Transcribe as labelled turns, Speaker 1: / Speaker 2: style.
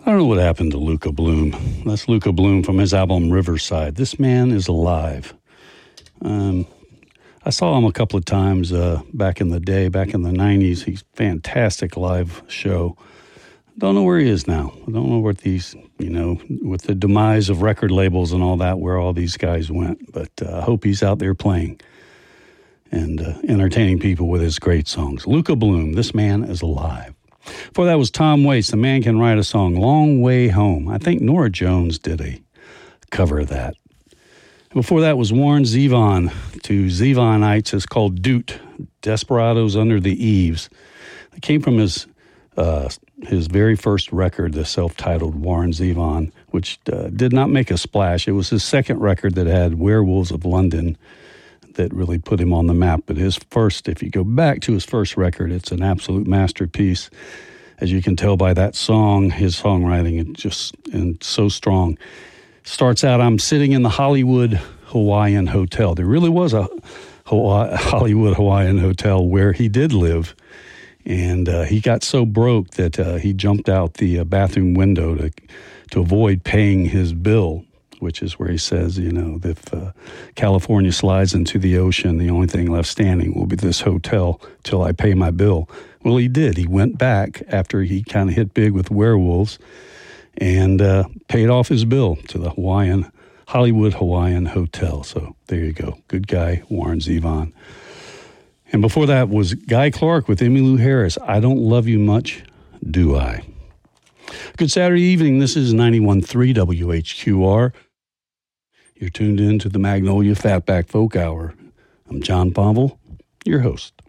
Speaker 1: I don't know what happened to Luca Bloom. That's Luca Bloom from his album Riverside. This man is alive. I saw him a couple of times back in the day, back in the 90s. He's fantastic live show. Don't know where he is now. I don't know where these, with the demise of record labels and all that, where all these guys went. But I hope he's out there playing and entertaining people with his great songs. Luca Bloom, this man is alive. Before that was Tom Waits, The Man Can Write a Song, Long Way Home. I think Norah Jones did a cover of that. Before that was Warren Zevon to Zevonites. It's called Doot, Desperados Under the Eaves. It came from his very first record, the self-titled Warren Zevon, which did not make a splash. It was his second record that had Werewolves of London that really put him on the map. But his first, if you go back to his first record, it's an absolute masterpiece. As you can tell by that song, his songwriting is just so strong. Starts out, I'm sitting in the Hollywood Hawaiian Hotel. There really was a Hollywood Hawaiian Hotel where he did live. And he got so broke that he jumped out the bathroom window to avoid paying his bill, which is where he says, if California slides into the ocean, the only thing left standing will be this hotel till I pay my bill. Well, he did. He went back after he kind of hit big with Werewolves and paid off his bill to the Hollywood Hawaiian Hotel. So there you go. Good guy, Warren Zevon. And before that was Guy Clark with Emmylou Harris, I Don't Love You Much, Do I? Good Saturday evening. This is 91.3 WHQR. You're tuned in to the Magnolia Fatback Folk Hour. I'm John Pomble, your host.